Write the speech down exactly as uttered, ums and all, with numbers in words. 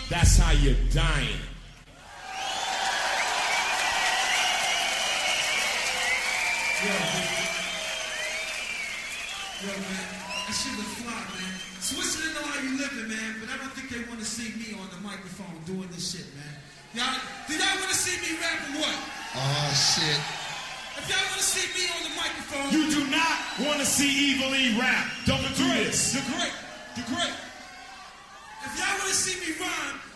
That's how you're dying. Yo, man. Yo, man. That shit was fly, man. Switzerland know how you living, man, but I don't think they want to see me on the microphone doing this shit, man. Y'all, do y'all want to see me rap or what? Oh, shit. If y'all want to see me on the microphone... You do not want to see Evil E rap. Don't do this. You're great. You're great. If y'all want to see me rhyme,